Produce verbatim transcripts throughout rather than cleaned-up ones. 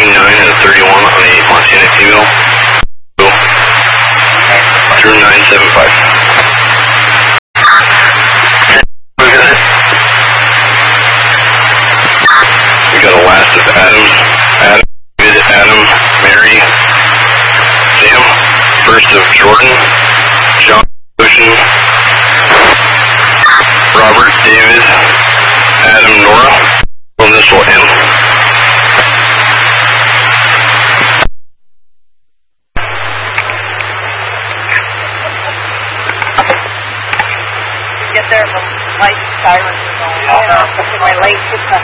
nine and a thirty-one on a Montana female. Through nine seven five. We got a last of Adams, Adam, David, Adam, Mary, Sam, first of Jordan, John, Ocean, Robert, David, Adam, Nora, initial M. Get there, the light sirens are going off. Yeah. My late pickup.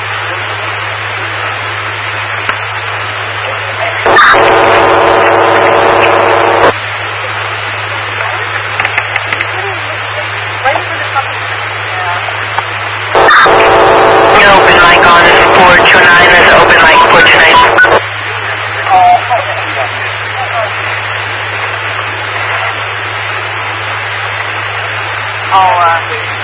Open mic on four two nine, there's open mic four two nine. I'll, uh...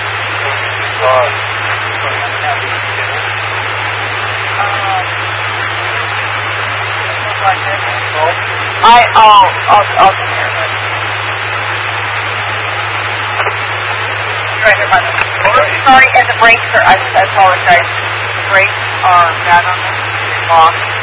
I, I'll, I'll, I'll take care of it. Right here by the... Sorry, and the brakes are, I, I apologize. The brakes are bad on this. They're lost.